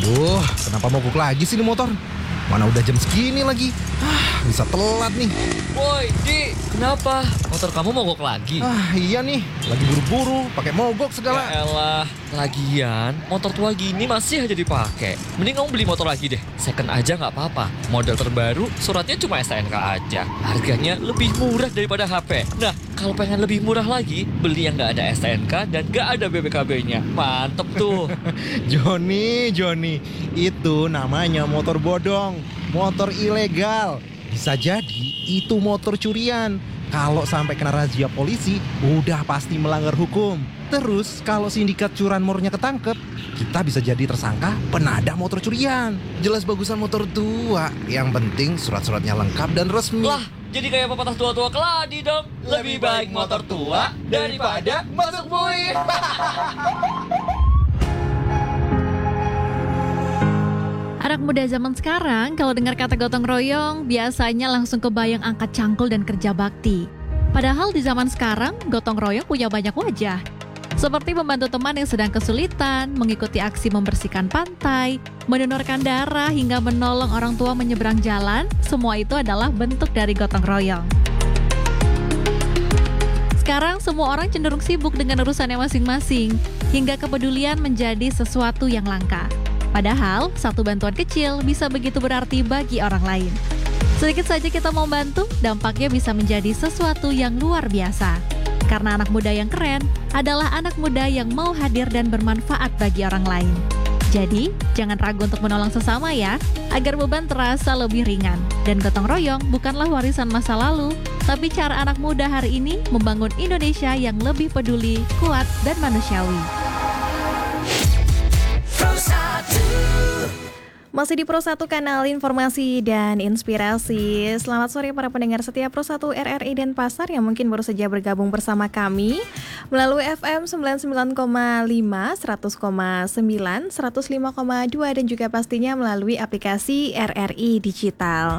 Duh, kenapa mogok lagi sih ini motor? Mana udah jam segini lagi? Bisa telat nih. Woi, Di, kenapa? Motor kamu mogok lagi? Iya nih, lagi buru-buru, pakai mogok segala. Ya elah, lagian motor tua gini masih aja dipakai. Mending kamu beli motor lagi deh. Second aja nggak apa-apa. Model terbaru, suratnya cuma STNK aja. Harganya lebih murah daripada HP. Nah, kalau pengen lebih murah lagi, beli yang nggak ada STNK dan nggak ada BPKB-nya. Mantep tuh. Joni, itu namanya motor bodong, motor ilegal. Bisa jadi itu motor curian. Kalau sampai kena razia polisi, udah pasti melanggar hukum. Terus kalau sindikat curanmornya ketangkep, kita bisa jadi tersangka penada motor curian. Jelas bagusan motor tua. Yang penting surat-suratnya lengkap dan resmi. Lah, jadi kayak pepatah tua-tua keladi dong. Lebih baik motor tua daripada masuk bui. Anak muda zaman sekarang kalau dengar kata gotong royong biasanya langsung kebayang angkat cangkul dan kerja bakti. Padahal di zaman sekarang gotong royong punya banyak wajah. Seperti membantu teman yang sedang kesulitan, mengikuti aksi membersihkan pantai, mendonorkan darah hingga menolong orang tua menyeberang jalan, semua itu adalah bentuk dari gotong royong. Sekarang semua orang cenderung sibuk dengan urusannya masing-masing, hingga kepedulian menjadi sesuatu yang langka. Padahal, satu bantuan kecil bisa begitu berarti bagi orang lain. Sedikit saja kita mau bantu, dampaknya bisa menjadi sesuatu yang luar biasa. Karena anak muda yang keren adalah anak muda yang mau hadir dan bermanfaat bagi orang lain. Jadi, jangan ragu untuk menolong sesama ya, agar beban terasa lebih ringan. Dan gotong royong bukanlah warisan masa lalu, tapi cara anak muda hari ini membangun Indonesia yang lebih peduli, kuat, dan manusiawi. Masih di Pro 1 kanal informasi dan inspirasi. Selamat sore para pendengar setia Pro 1 RRI Denpasar yang mungkin baru saja bergabung bersama kami melalui FM 99,5, 100,9, 105,2 dan juga pastinya melalui aplikasi RRI Digital.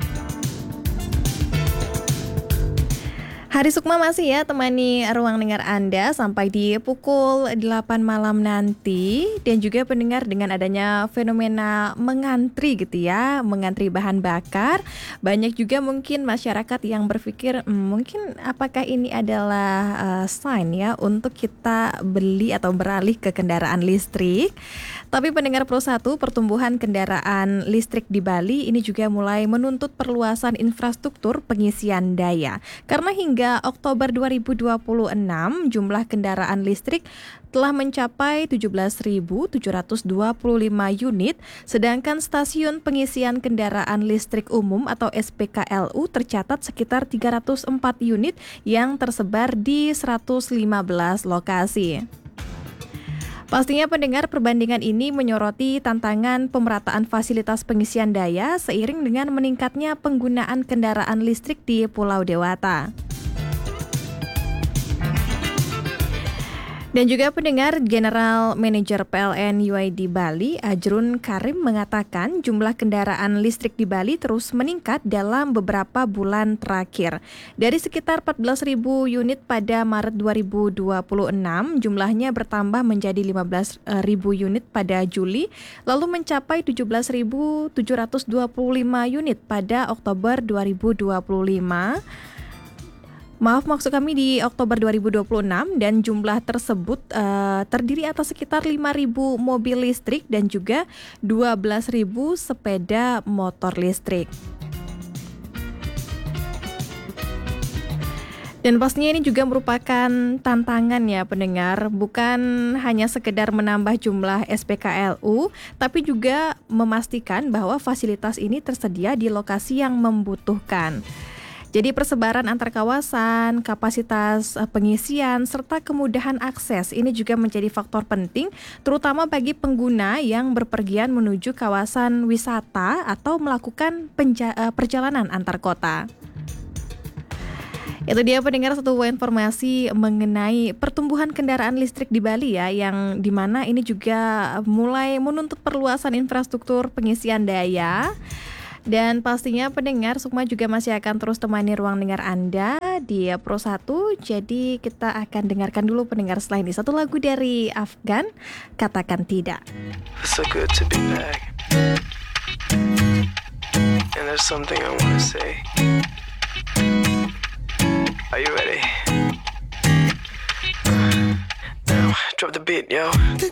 Hari Sukma masih ya temani ruang dengar Anda sampai di pukul 8 malam nanti. Dan juga pendengar dengan adanya fenomena mengantri gitu ya, mengantri bahan bakar. Banyak juga mungkin masyarakat yang berpikir mungkin apakah ini adalah sign ya untuk kita beli atau beralih ke kendaraan listrik. Tapi pendengar Pro 1, pertumbuhan kendaraan listrik di Bali ini juga mulai menuntut perluasan infrastruktur pengisian daya. Karena hingga Oktober 2026, jumlah kendaraan listrik telah mencapai 17.725 unit, sedangkan stasiun pengisian kendaraan listrik umum atau SPKLU tercatat sekitar 304 unit yang tersebar di 115 lokasi. Pastinya pendengar, perbandingan ini menyoroti tantangan pemerataan fasilitas pengisian daya seiring dengan meningkatnya penggunaan kendaraan listrik di Pulau Dewata. Dan juga pendengar, General Manager PLN UID Bali, Ajrun Karim mengatakan jumlah kendaraan listrik di Bali terus meningkat dalam beberapa bulan terakhir. Dari sekitar 14.000 unit pada Maret 2026, jumlahnya bertambah menjadi 15.000 unit pada Juli, lalu mencapai 17.725 unit pada Oktober 2025. Maksud kami di Oktober 2026, dan jumlah tersebut terdiri atas sekitar 5.000 mobil listrik dan juga 12.000 sepeda motor listrik. Dan pastinya ini juga merupakan tantangan ya pendengar, bukan hanya sekedar menambah jumlah SPKLU, tapi juga memastikan bahwa fasilitas ini tersedia di lokasi yang membutuhkan. Jadi persebaran antar kawasan, kapasitas pengisian, serta kemudahan akses ini juga menjadi faktor penting, terutama bagi pengguna yang berpergian menuju kawasan wisata atau melakukan perjalanan antar kota. Itu dia pendengar satu informasi mengenai pertumbuhan kendaraan listrik di Bali ya, yang dimana ini juga mulai menuntut perluasan infrastruktur pengisian daya. Dan pastinya pendengar Sukma juga masih akan terus temani ruang dengar Anda di Pro 1. Jadi kita akan dengarkan dulu pendengar setelah ini satu lagu dari Afgan, Katakan Tidak. It's so good to be back. And there's something I want to say. Are you ready? Now, drop the beat, yo.